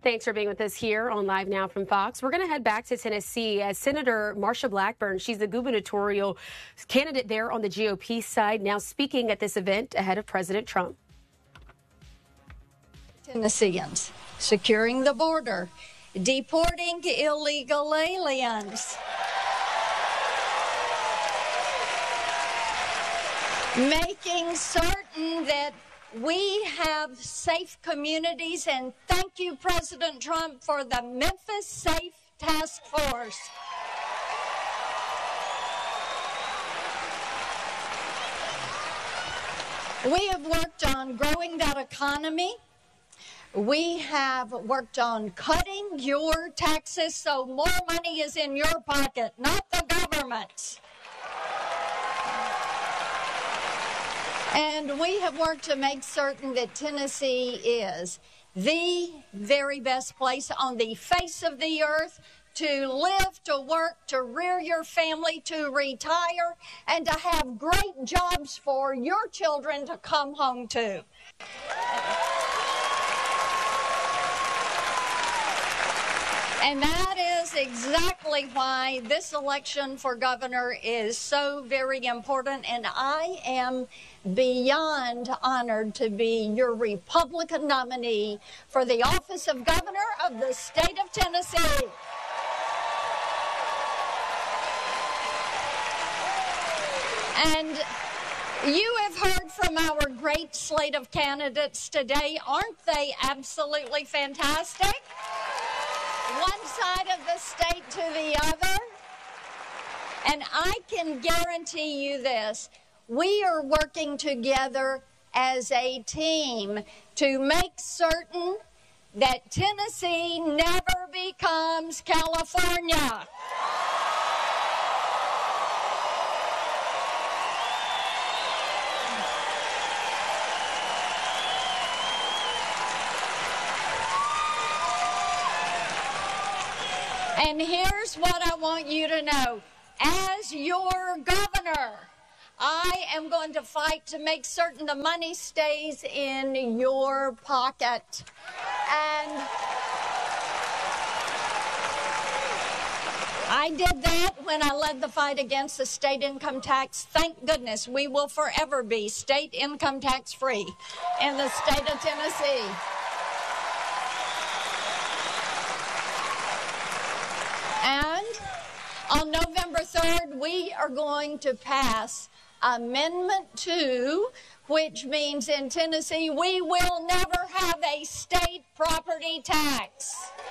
Thanks for being with us here on Live Now from Fox. We're going to head back to Tennessee as Senator Marsha Blackburn, she's the gubernatorial candidate there on the GOP side, now speaking at this event ahead of President Trump. Tennesseans, securing the border, deporting illegal aliens, making certain that we have safe communities, and thank you, President Trump, for the Memphis Safe Task Force. We have worked on growing that economy. We have worked on cutting your taxes so more money is in your pocket, not the government's. And we have worked to make certain that Tennessee is the very best place on the face of the earth to live, to work, to rear your family, to retire, and to have great jobs for your children to come home to. And that is exactly why this election for governor is so very important, and I am beyond honored to be your Republican nominee for the office of governor of the state of Tennessee. And you have heard from our great slate of candidates today. Aren't they absolutely fantastic? One side of the state to the other. And I can guarantee you this. We are working together as a team to make certain that Tennessee never becomes California. And here's what I want you to know. As your governor, I am going to fight to make certain the money stays in your pocket. And I did that when I led the fight against the state income tax. Thank goodness we will forever be state income tax free in the state of Tennessee. And on November 3rd, we are going to pass Amendment 2, which means in Tennessee we will never have a state property tax.